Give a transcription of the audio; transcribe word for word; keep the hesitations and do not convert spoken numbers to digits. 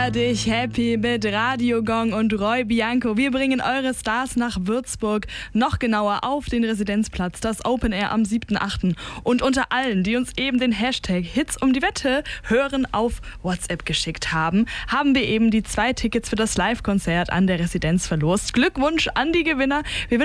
Feier dich happy mit Radio Gong und Roy Bianco. Wir bringen eure Stars nach Würzburg, noch genauer auf den Residenzplatz, das Open Air am siebten achten Und unter allen, die uns eben den Hashtag Hits um die Wette hören auf WhatsApp geschickt haben, haben wir eben die zwei Tickets für das Live-Konzert an der Residenz verlost. Glückwunsch an die Gewinner. Wir